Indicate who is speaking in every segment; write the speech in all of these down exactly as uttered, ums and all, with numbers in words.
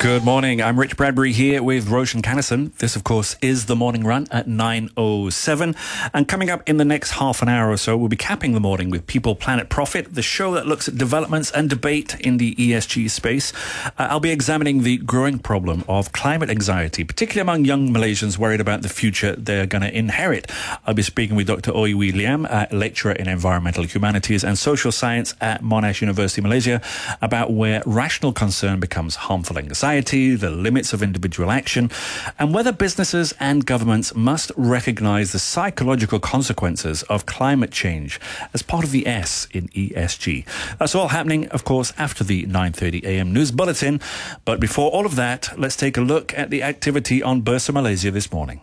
Speaker 1: Good morning. I'm Rich Bradbury here with Roshan Kannison. This, of course, is the morning run at nine oh seven. And coming up in the next half an hour or so, we'll be capping the morning with People, Planet, Profit, the show that looks at developments and debate in the E S G space. Uh, I'll be examining the growing problem of climate anxiety, particularly among young Malaysians worried about the future they're going to inherit. I'll be speaking with Doctor Oi Wee Liam, a lecturer in environmental humanities and social science at Monash University, Malaysia, about where rational concern becomes harmful anxiety, the limits of individual action, and whether businesses and governments must recognise the psychological consequences of climate change as part of the S in E S G. That's all happening, of course, after the nine thirty a m news bulletin. But before all of that, let's take a look at the activity on Bursa Malaysia this morning.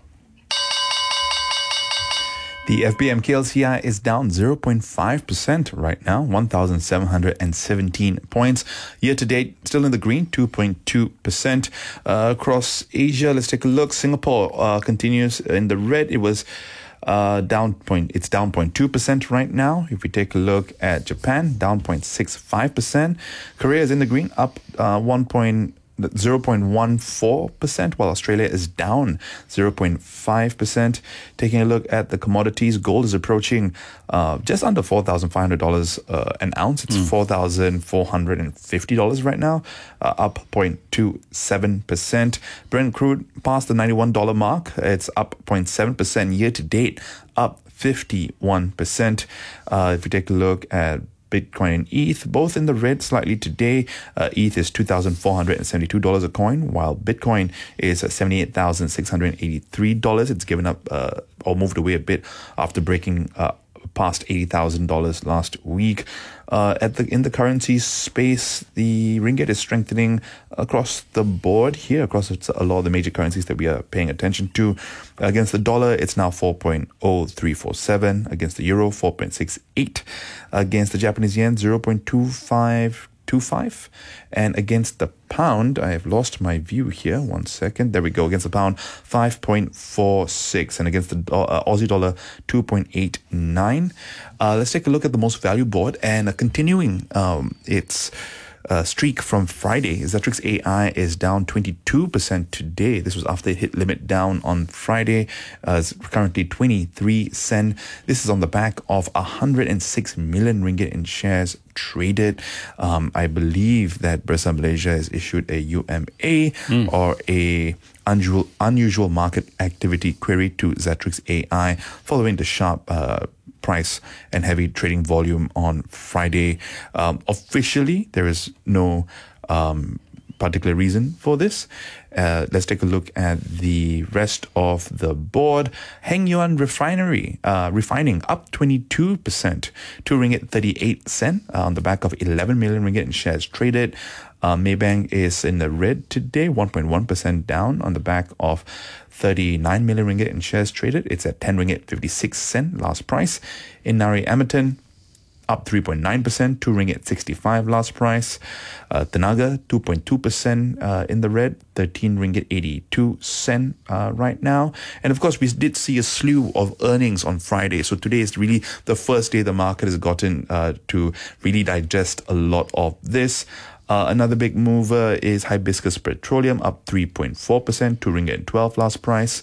Speaker 2: The F B M K L C I is down zero point five percent right now, one thousand seven hundred seventeen points. Year to date, still in the green, two point two percent. Uh, across Asia, let's take a look. Singapore uh, continues in the red. It was uh, down point. It's down zero point two percent right now. If we take a look at Japan, down zero point six five percent. Korea is in the green, up uh, one point zero point one four percent, while Australia is down zero point five percent. Taking a look at the commodities, gold is approaching uh, just under four thousand five hundred dollars uh, an ounce. It's mm. four thousand four hundred fifty dollars right now, uh, up zero point two seven percent. Brent crude passed the ninety-one dollars mark. It's up zero point seven percent year to date, up fifty-one percent. Uh, if we take a look at Bitcoin and E T H, both in the red slightly today. Uh, E T H is two thousand four hundred seventy-two dollars a coin, while Bitcoin is seventy-eight thousand six hundred eighty-three dollars. It's given up uh, or moved away a bit after breaking uh, past eighty thousand dollars last week. Uh, at the in the currency space, the ringgit is strengthening across the board here, across a lot of the major currencies that we are paying attention to. Against the dollar, it's now four point oh three four seven. Against the euro, four point six eight. Against the Japanese yen, zero point two five two five. And against the pound, I have lost my view here. One second. There we go. Against the pound, five point four six. And against the do- uh, Aussie dollar, two point eight nine. Uh, let's take a look at the most value board. And uh, continuing um, its uh, streak from Friday, Xatrix A I is down twenty-two percent today. This was after it hit limit down on Friday. Uh, it's currently twenty-three sen. This is on the back of one hundred six million ringgit in shares traded. Um, I believe that Bursa Malaysia has issued a U M A mm. or a unusual, unusual market activity query to Xatrix A I following the sharp uh, price and heavy trading volume on Friday. Um, officially, there is no um, particular reason for this. Uh, let's take a look at the rest of the board. Heng Yuan Refinery, uh, refining up twenty-two percent, two ringgit thirty-eight sen uh, on the back of eleven million ringgit in shares traded. Uh, Maybank is in the red today, one point one percent down on the back of thirty-nine million ringgit in shares traded. It's at ten ringgit fifty-six sen last price. Inari Amerton, up three point nine percent, two ringgit sixty-five last price. Uh, Tenaga, two point two percent uh, in the red, thirteen ringgit eighty-two sen uh, right now. And of course, we did see a slew of earnings on Friday. So today is really the first day the market has gotten uh, to really digest a lot of this. Uh, another big mover is Hibiscus Petroleum, up three point four percent, two ringgit twelve last price.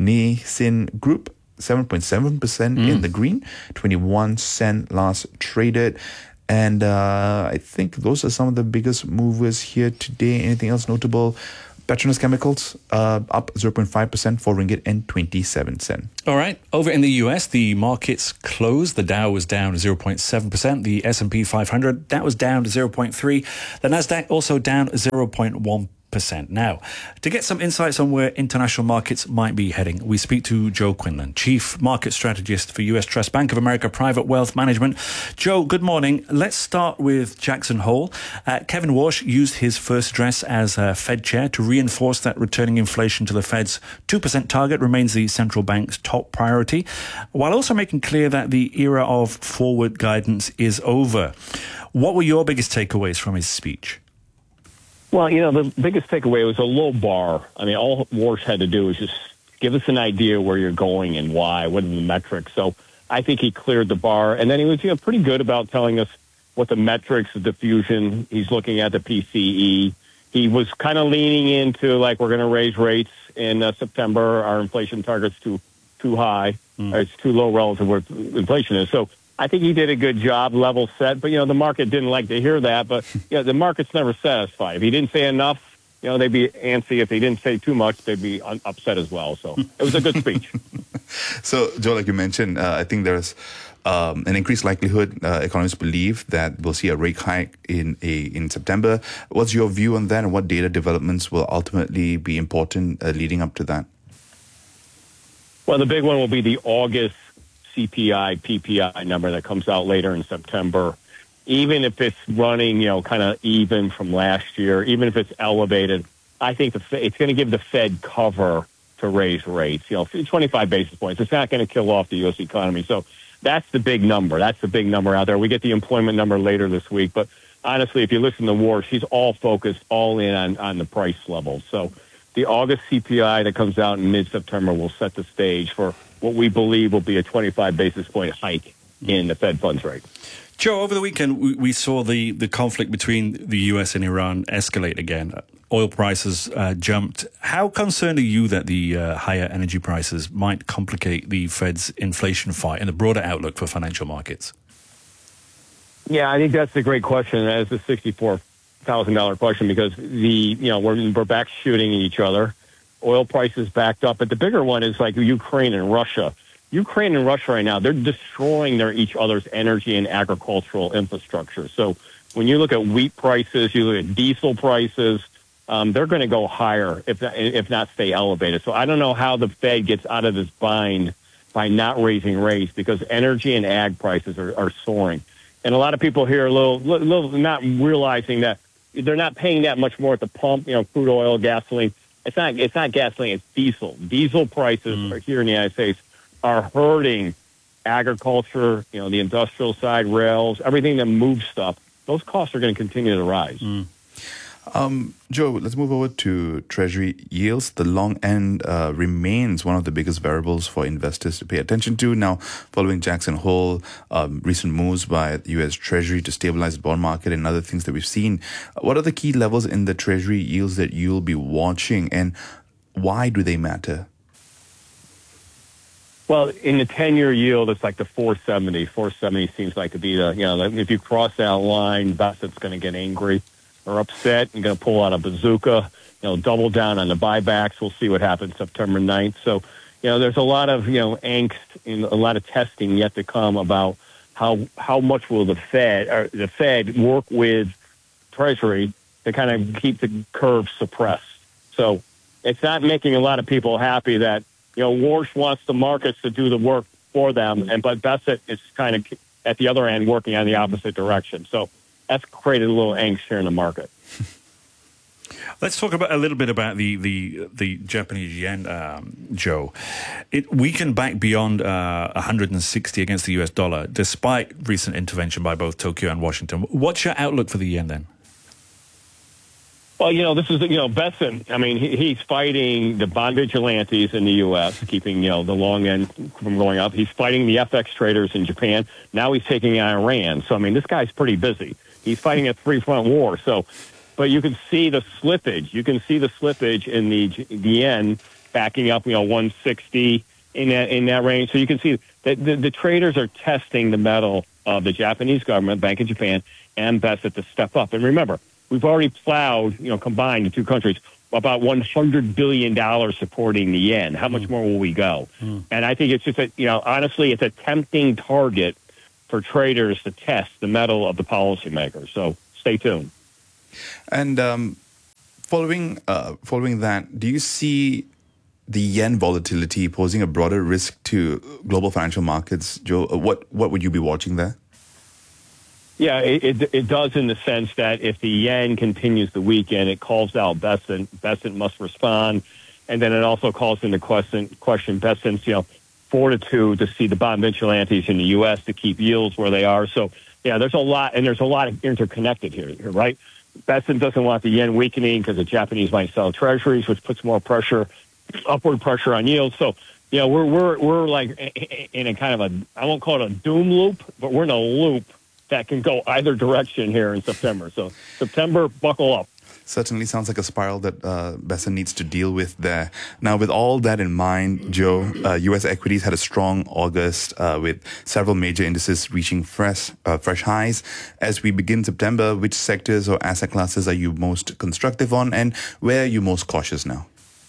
Speaker 2: Nissin Group, seven point seven percent mm. in the green, twenty-one sen last traded. And uh, I think those are some of the biggest movers here today. Anything else notable? Petronas Chemicals uh, up zero point five percent, four ringgit and twenty-seven sen.
Speaker 1: All right. Over in the U S, the markets closed. The Dow was down zero point seven percent. The S and P five hundred, that was down zero point three. The Nasdaq also down zero point one percent. Now, to get some insights on where international markets might be heading, we speak to Joe Quinlan, Chief Market Strategist for U S Trust Bank of America Private Wealth Management. Joe, good morning. Let's start with Jackson Hole. Uh, Kevin Walsh used his first address as uh, Fed chair to reinforce that returning inflation to the Fed's two percent target remains the central bank's top priority, while also making clear that the era of forward guidance is over. What were your biggest takeaways from his speech?
Speaker 3: Well, you know, the biggest takeaway was a low bar. I mean, all Walsh had to do was just give us an idea where you're going and why, what are the metrics. So I think he cleared the bar. And then he was, you know, pretty good about telling us what the metrics of diffusion. He's looking at the P C E. he was kind of leaning into like we're going to raise rates in uh, September. Our inflation target's too too high. Mm. Or it's too low relative to where inflation is. So I think he did a good job, level set. But you know, the market didn't like to hear that. But you know, the market's never satisfied. If he didn't say enough, you know, they'd be antsy. If he didn't say too much, they'd be un- upset as well. So it was a good speech.
Speaker 2: So, Joe, like you mentioned, uh, I think there's um, an increased likelihood. Uh, economists believe that we'll see a rate hike in a in September. What's your view on that, and what data developments will ultimately be important uh, leading up to that?
Speaker 3: Well, the big one will be the August C P I, P P I number that comes out later in September. Even if it's running, you know, kind of even from last year, even if it's elevated, I think the, it's going to give the Fed cover to raise rates, you know, twenty-five basis points. It's not going to kill off the U S economy. So that's the big number. That's the big number out there. We get the employment number later this week. But honestly, if you listen to Warsh, he's all focused, all in on, on the price level. So the August C P I that comes out in mid-September will set the stage for what we believe will be a twenty-five basis point hike in the Fed funds rate.
Speaker 1: Joe, over the weekend, we, we saw the, the conflict between the U S and Iran escalate again. Oil prices uh, jumped. How concerned are you that the uh, higher energy prices might complicate the Fed's inflation fight and the broader outlook for financial markets?
Speaker 3: Yeah, I think that's a great question. That is a sixty-four thousand dollars question because the you know we're we're back shooting at each other. Oil prices backed up, but the bigger one is like Ukraine and Russia. Ukraine and Russia right now, they're destroying their each other's energy and agricultural infrastructure. So when you look at wheat prices, you look at diesel prices, um, they're going to go higher if not, if not stay elevated. So I don't know how the Fed gets out of this bind by not raising rates because energy and ag prices are, are soaring. And a lot of people here are a little, little not realizing that they're not paying that much more at the pump, you know, crude oil, gasoline. It's not, it's not gasoline, it's diesel. Diesel prices mm. are here in the United States are hurting agriculture, you know, the industrial side, rails, everything that moves stuff. Those costs are going to continue to rise. Mm.
Speaker 2: Um, Joe, let's move over to Treasury yields. The long end uh, remains one of the biggest variables for investors to pay attention to. Now, following Jackson Hole, um, recent moves by the U S Treasury to stabilize the bond market and other things that we've seen, what are the key levels in the Treasury yields that you'll be watching, and why do they matter?
Speaker 3: Well, in the ten-year yield, it's like the four seventy. four seventy seems like to be the, you know, if you cross that line, Bassett's going to get angry or upset and going to pull out a bazooka, you know, double down on the buybacks. We'll see what happens September ninth. So, you know, there's a lot of, you know, angst and a lot of testing yet to come about how how much will the Fed or the Fed work with Treasury to kind of keep the curve suppressed. So it's not making a lot of people happy that, you know, Warsh wants the markets to do the work for them, and but Bassett is kind of at the other end working on the opposite direction. So that's created a little angst here in the market.
Speaker 1: Let's talk about a little bit about the the, the Japanese yen, um, Joe. It weakened back beyond uh, one hundred sixty against the U S dollar, despite recent intervention by both Tokyo and Washington. What's your outlook for the yen then?
Speaker 3: Well, you know, this is, you know, Besson, I mean, he, he's fighting the bond vigilantes in the U S, keeping, you know, the long end from going up. He's fighting the F X traders in Japan. Now he's taking Iran. So, I mean, this guy's pretty busy. He's fighting a three-front war. So, but you can see the slippage. You can see the slippage in the, the yen backing up, you know, one sixty in that, in that range. So you can see that the, the traders are testing the mettle of the Japanese government, Bank of Japan, and Bassett to step up. And remember, we've already plowed, you know, combined the two countries, about one hundred billion dollars supporting the yen. How much mm. more will we go? Mm. And I think it's just, a, you know, honestly, it's a tempting target for traders to test the mettle of the policymakers. So stay tuned.
Speaker 2: And um, following uh, following that, do you see the yen volatility posing a broader risk to global financial markets, Joe? What what would you be watching there?
Speaker 3: Yeah, it, it it does in the sense that if the yen continues to weaken, it calls out Besant. Besant must respond, and then it also calls into question question Besant's, you know, fortitude to see the bond vigilantes in the U S to keep yields where they are. So yeah, there's a lot, and there's a lot of interconnected here, right? Besant doesn't want the yen weakening because the Japanese might sell treasuries, which puts more pressure, upward pressure on yields. So you know, we're we're we're like in a kind of a, I won't call it a doom loop, but we're in a loop that can go either direction here in September. So September, buckle up.
Speaker 2: Certainly sounds like a spiral that uh, Bessa needs to deal with there. Now, with all that in mind, Joe, uh, U S equities had a strong August uh, with several major indices reaching fresh uh, fresh highs. As we begin September, which sectors or asset classes are you most constructive on, and where are you most cautious now?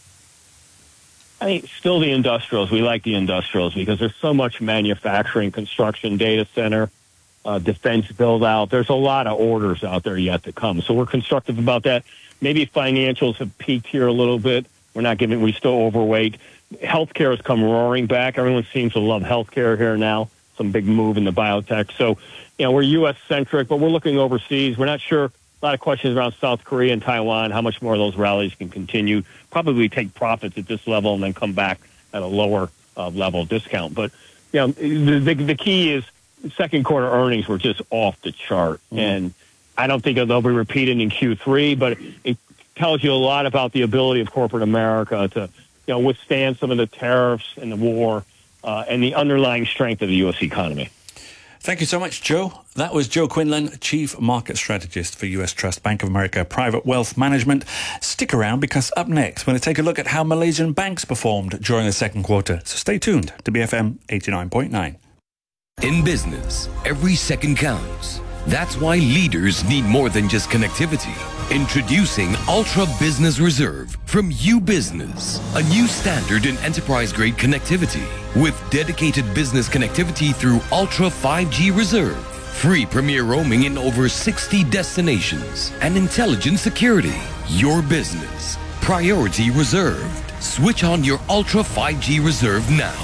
Speaker 3: I think still the industrials. We like the industrials because there's so much manufacturing, construction, data center, uh, defense build out. There's a lot of orders out there yet to come. So we're constructive about that. Maybe financials have peaked here a little bit. We're not giving, we're still overweight. Healthcare has come roaring back. Everyone seems to love healthcare here now. Some big move in the biotech. So, you know, we're U S centric, but we're looking overseas. We're not sure. A lot of questions around South Korea and Taiwan, how much more of those rallies can continue. Probably take profits at this level and then come back at a lower uh, level discount. But, you know, the, the, the key is second quarter earnings were just off the chart. Mm-hmm. And I don't think they'll be repeated in Q three, but it tells you a lot about the ability of corporate America to, you know, withstand some of the tariffs and the war uh, and the underlying strength of the U S economy.
Speaker 1: Thank you so much, Joe. That was Joe Quinlan, Chief Market Strategist for U S Trust Bank of America Private Wealth Management. Stick around because up next, we're going to take a look at how Malaysian banks performed during the second quarter. So stay tuned to B F M eighty-nine point nine.
Speaker 4: In business, every second counts. That's why leaders need more than just connectivity. Introducing Ultra Business Reserve from UBusiness, a new standard in enterprise-grade connectivity with dedicated business connectivity through Ultra five G Reserve, free premier roaming in over sixty destinations, and intelligent security. Your business, priority reserved. Switch on your Ultra five G Reserve now.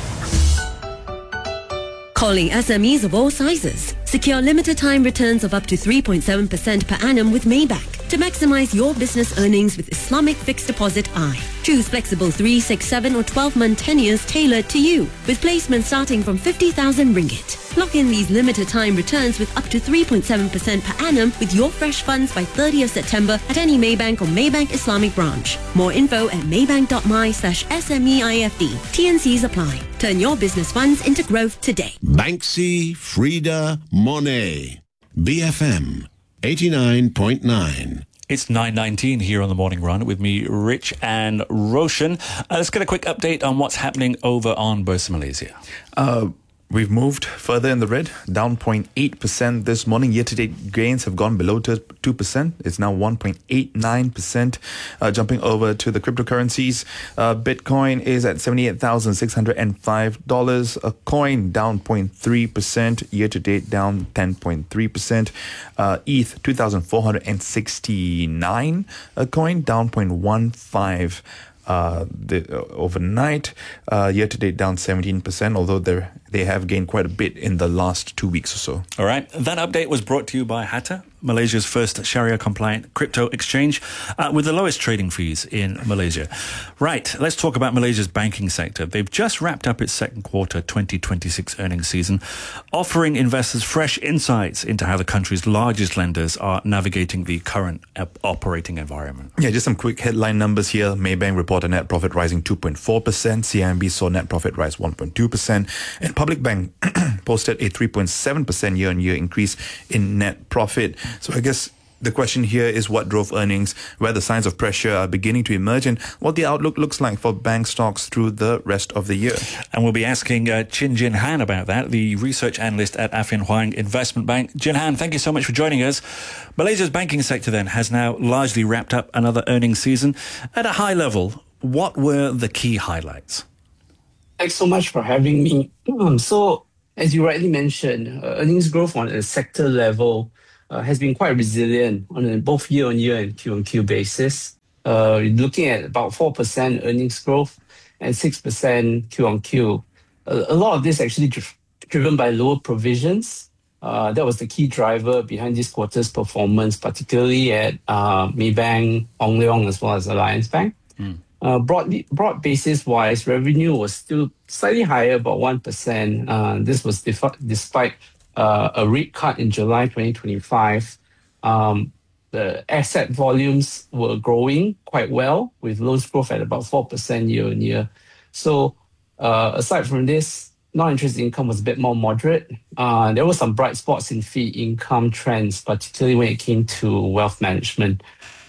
Speaker 5: Calling S M Es of all sizes. Secure limited time returns of up to three point seven percent per annum with Maybank to maximize your business earnings with Islamic Fixed Deposit I. Choose flexible three, six, seven or twelve month tenures tailored to you with placements starting from fifty thousand ringgit. Lock in these limited time returns with up to three point seven percent per annum with your fresh funds by thirtieth September at any Maybank or Maybank Islamic branch. More info at maybank.my slash SMEIFD. T and Cs apply. Turn your business funds into growth today.
Speaker 6: Banksy, Frida, Monet. B F M eighty-nine point nine.
Speaker 1: It's nine nineteen here on The Morning Run with me, Rich and Roshan. Uh, let's get a quick update on what's happening over on Bursa Malaysia.
Speaker 2: Uh, we've moved further in the red, down zero point eight percent this morning. Year-to-date gains have gone below two percent. It's now one point eight nine percent. Uh, jumping over to the cryptocurrencies, uh, Bitcoin is at seventy-eight thousand six hundred five dollars a coin, down zero point three percent. Year-to-date down ten point three percent. Uh, E T H, two thousand four hundred sixty-nine a coin, down zero point one five percent. Uh, the, uh, overnight, uh, year-to-date down seventeen percent, although they they have gained quite a bit in the last two weeks or so.
Speaker 1: All right. That update was brought to you by Hatta, Malaysia's first Sharia-compliant crypto exchange uh, with the lowest trading fees in Malaysia. Right. Let's talk about Malaysia's banking sector. They've just wrapped up its second quarter twenty twenty-six earnings season, offering investors fresh insights into how the country's largest lenders are navigating the current op- operating environment.
Speaker 2: Yeah, just some quick headline numbers here. Maybank reported net profit rising two point four percent. C I M B saw net profit rise one point two percent. And Public Bank posted a three point seven percent year-on-year increase in net profit. So I guess the question here is what drove earnings, where the signs of pressure are beginning to emerge, and what the outlook looks like for bank stocks through the rest of the year.
Speaker 1: And we'll be asking uh, Chin Jin Han about that, the research analyst at Affin Hwang Investment Bank. Jin Han, thank you so much for joining us. Malaysia's banking sector then has now largely wrapped up another earnings season. At a high level, what were the key highlights?
Speaker 7: Thanks so much for having me. Um, so, as you rightly mentioned, uh, earnings growth on a sector level uh, has been quite resilient on a both year-on-year and Q-on-Q basis. Uh, looking at about four percent earnings growth and six percent Q-on-Q. A, a lot of this actually dri- driven by lower provisions. Uh, that was the key driver behind this quarter's performance, particularly at uh, Maybank, Hong Leong, as well as Alliance Bank. Mm. Uh, broadly, broad basis wise, revenue was still slightly higher, about one percent. Uh, this was def- despite uh, a rate cut in July twenty twenty-five. Um, the asset volumes were growing quite well, with loans growth at about four percent year on year. So, uh, aside from this, non-interest income was a bit more moderate. Uh, there were some bright spots in fee income trends, particularly when it came to wealth management.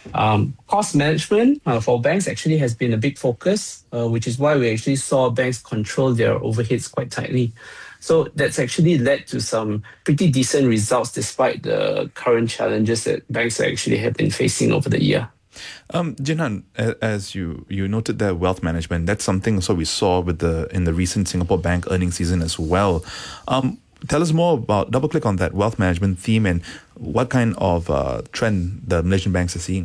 Speaker 7: Um, cost management uh, for banks actually has been a big focus, uh, which is why we actually saw banks control their overheads quite tightly. So that's actually led to some pretty decent results despite the current challenges that banks actually have been facing over the year.
Speaker 2: Um, Jinhan, as you, you noted there, wealth management, that's something also we saw with the in the recent Singapore Bank earnings season as well. Um, tell us more about, double click on that wealth management theme and what kind of uh, trend the Malaysian banks are seeing.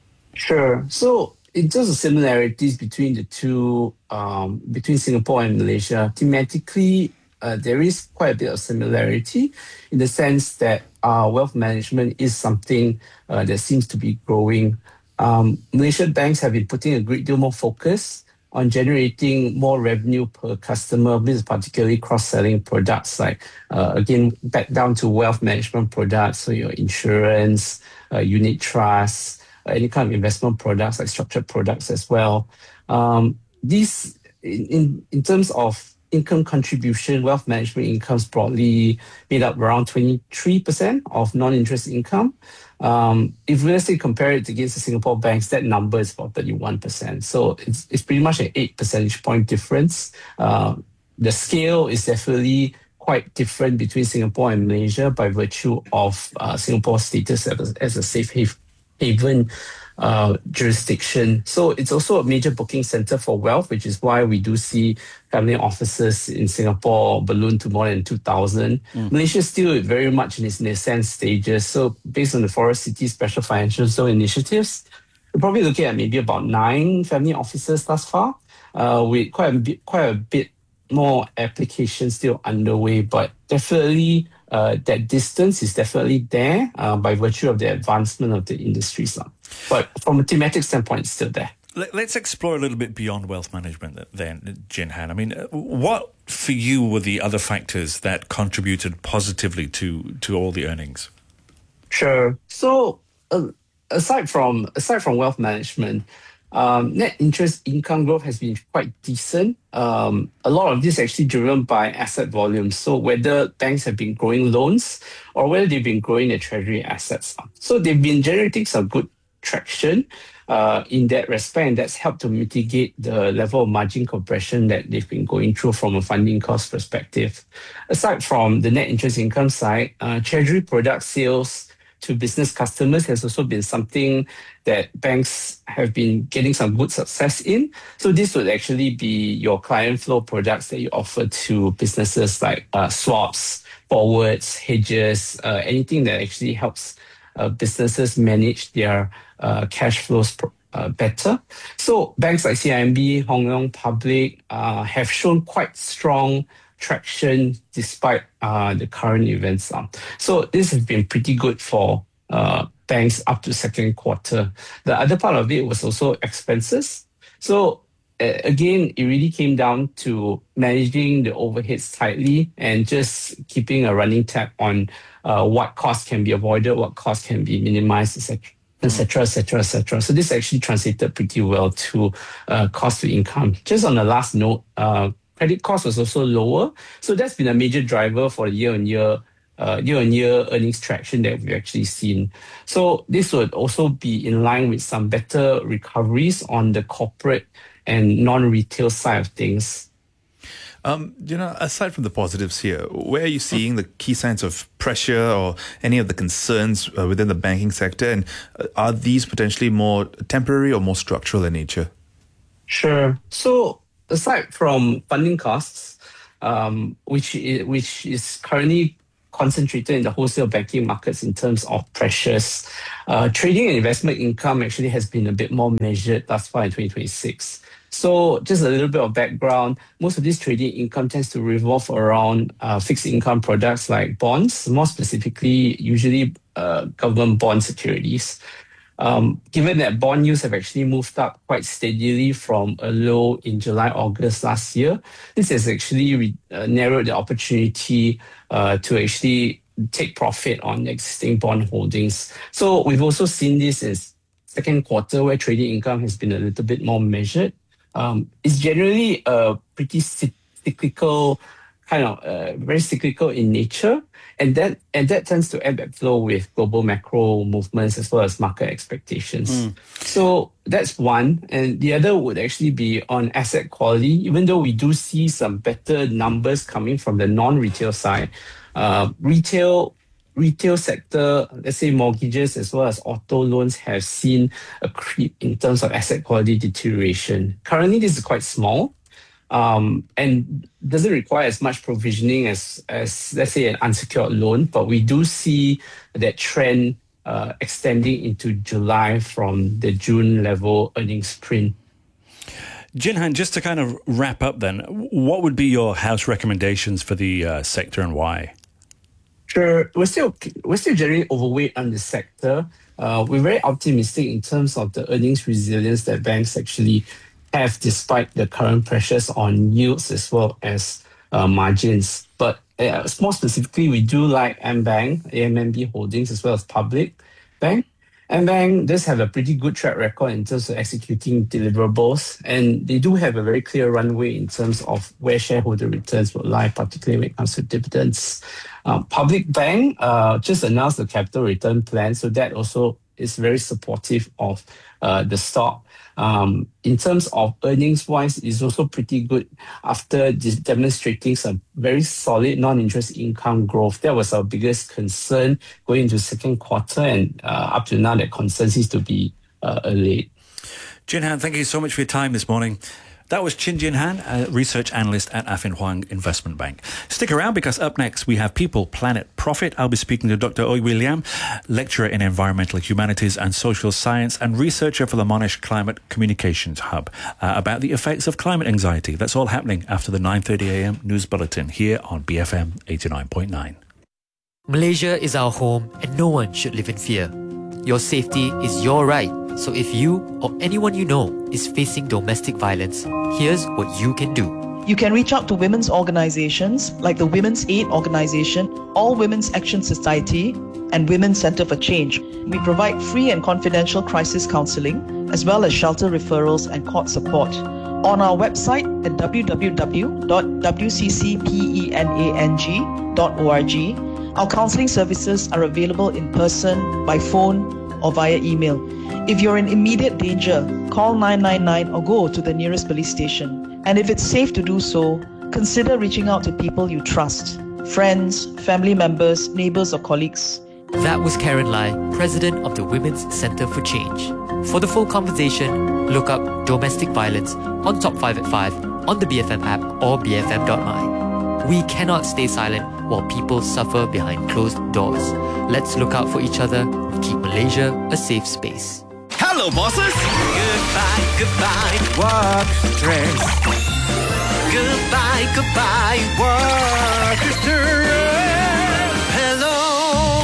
Speaker 7: Sure. So in terms of similarities between the two, um, between Singapore and Malaysia, thematically, uh, there is quite a bit of similarity in the sense that uh, wealth management is something uh, that seems to be growing. Um, Malaysian banks have been putting a great deal more focus on generating more revenue per customer, this is particularly cross-selling products like, uh, again, back down to wealth management products, so your insurance, uh, unit trusts, any kind of investment products like structured products as well. Um, these, in, in, in terms of income contribution, wealth management incomes broadly made up around twenty-three percent of non-interest income. Um, if we let's say compare it against the Singapore banks, that number is about thirty-one percent. So it's, it's pretty much an eight percentage point difference. Uh, the scale is definitely quite different between Singapore and Malaysia by virtue of uh, Singapore's status as, as a safe haven. haven uh, jurisdiction. So it's also a major booking center for wealth, which is why we do see family offices in Singapore balloon to more than two thousand. Mm. Malaysia is still very much in its nascent stages. So based on the Forest City Special Financial Zone initiatives, we're probably looking at maybe about nine family offices thus far, uh, with quite a bit, quite a bit more applications still underway, but definitely uh, that distance is definitely there uh, by virtue of the advancement of the industries. But from a thematic standpoint, it's still there.
Speaker 1: Let's explore a little bit beyond wealth management then, Jinhan. I mean, what for you were the other factors that contributed positively to, to all the earnings?
Speaker 7: Sure. So uh, aside from aside from wealth management, Um, net interest income growth has been quite decent. Um, a lot of this actually driven by asset volumes. So whether banks have been growing loans or whether they've been growing their treasury assets. So they've been generating some good traction uh, in that respect, and that's helped to mitigate the level of margin compression that they've been going through from a funding cost perspective. Aside from the net interest income side, uh, treasury product sales to business customers has also been something that banks have been getting some good success in. So this would actually be your client flow products that you offer to businesses like uh, swaps, forwards, hedges, uh, anything that actually helps uh, businesses manage their uh, cash flows pro- uh, better. So banks like C I M B, Hong Leong Public uh, have shown quite strong traction despite uh, the current events. Um. So this has been pretty good for uh, banks up to second quarter. The other part of it was also expenses. So uh, again, it really came down to managing the overheads tightly and just keeping a running tab on uh, what costs can be avoided, what costs can be minimized, et cetera. etc., et cetera, et cetera. So this actually translated pretty well to uh, cost to income. Just on the last note, uh, credit cost was also lower. So that's been a major driver for the year-on-year uh, year-on-year earnings traction that we've actually seen. So this would also be in line with some better recoveries on the corporate and non-retail side of things.
Speaker 2: Um, you know, aside from the positives here, where are you seeing the key signs of pressure or any of the concerns uh, within the banking sector? And uh, are these potentially more temporary or more structural in nature?
Speaker 7: Sure. So aside from funding costs, um, which is, which is currently concentrated in the wholesale banking markets in terms of pressures, uh, trading and investment income actually has been a bit more measured thus far in twenty twenty-six. So just a little bit of background, most of this trading income tends to revolve around uh, fixed income products like bonds, more specifically, usually uh, government bond securities. Um, given that bond yields have actually moved up quite steadily from a low in July, August last year, this has actually re- uh, narrowed the opportunity uh, to actually take profit on existing bond holdings. So we've also seen this as second quarter where trading income has been a little bit more measured. Um, it's generally a pretty cyclical kind of uh, very cyclical in nature, and that and that tends to ebb and flow with global macro movements as well as market expectations. Mm. So that's one, and the other would actually be on asset quality. Even though we do see some better numbers coming from the non-retail side, uh, retail. Retail sector, let's say mortgages as well as auto loans, have seen a creep in terms of asset quality deterioration. Currently, this is quite small um, and doesn't require as much provisioning as, as, let's say, an unsecured loan. But we do see that trend uh, extending into July from the June level earnings print.
Speaker 1: Jin Han, just to kind of wrap up then, what would be your house recommendations for the uh, sector and why?
Speaker 7: Sure, we're still we're still generally overweight on the sector. Uh, we're very optimistic in terms of the earnings resilience that banks actually have, despite the current pressures on yields as well as uh, margins. But uh, more specifically, we do like AmBank, A M M B Holdings, as well as Public Bank. AmBank does have a pretty good track record in terms of executing deliverables, and they do have a very clear runway in terms of where shareholder returns will lie, particularly when it comes to dividends. Um, Public Bank uh, just announced the capital return plan, so that also is very supportive of uh, the stock. Um, in terms of earnings-wise, it's also pretty good after demonstrating some very solid non-interest income growth. That was our biggest concern going into second quarter, and uh, up to now, that concern seems to be uh, allayed.
Speaker 1: Jin Han, thank you so much for your time this morning. That was Chin Jin Han, a research analyst at Affin Hwang Investment Bank. Stick around because up next we have People, Planet, Profit. I'll be speaking to Doctor Oi Wee Liam, lecturer in environmental humanities and social science and researcher for the Monash Climate Communications Hub, uh, about the effects of climate anxiety. That's all happening after the nine thirty a m news bulletin here on B F M eighty-nine point nine.
Speaker 8: Malaysia is our home and no one should live in fear. Your safety is your right. So if you or anyone you know is facing domestic violence, here's what you can do.
Speaker 9: You can reach out to women's organizations like the Women's Aid Organization, All Women's Action Society, and Women's Center for Change. We provide free and confidential crisis counseling, as well as shelter referrals and court support. On our website at w w w dot w c c penang dot org, our counseling services are available in person, by phone, or via email. If you're in immediate danger, call nine nine nine or go to the nearest police station. And if it's safe to do so, consider reaching out to people you trust, friends, family members, neighbors, or colleagues.
Speaker 8: That was Karen Lai, President of the Women's Center for Change. For the full conversation, look up domestic violence on Top five at five on the B F M app or b f m dot my. We cannot stay silent while people suffer behind closed doors. Let's look out for each other and keep Malaysia a safe space.
Speaker 10: Hello, bosses! Goodbye, goodbye, work stress. Goodbye, goodbye, work stress. Hello,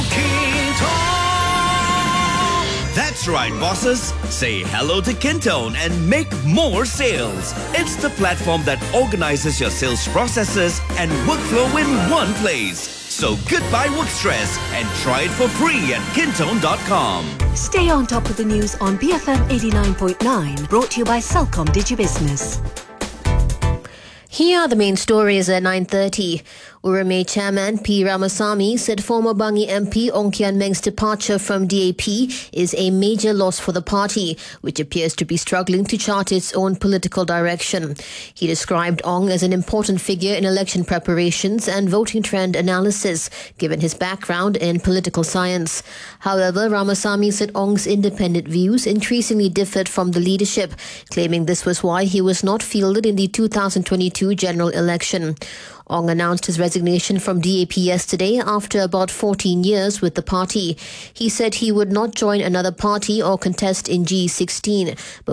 Speaker 10: Kintone! That's right, bosses. Say hello to Kintone and make more sales. It's the platform that organizes your sales processes and workflow in one place. So goodbye work stress and try it for free at kintone dot com.
Speaker 11: Stay on top of the news on B F M eighty-nine point nine, brought to you by Celcom DigiBusiness.
Speaker 12: Here are the main stories at nine thirty. Urame Chairman P. Ramasamy said former Bangi M P Ong Kian Meng's departure from D A P is a major loss for the party, which appears to be struggling to chart its own political direction. He described Ong as an important figure in election preparations and voting trend analysis, given his background in political science. However, Ramasamy said Ong's independent views increasingly differed from the leadership, claiming this was why he was not fielded in the two thousand twenty-two general election. Ong announced his resignation from D A P yesterday after about fourteen years with the party. He said he would not join another party or contest in G sixteen, but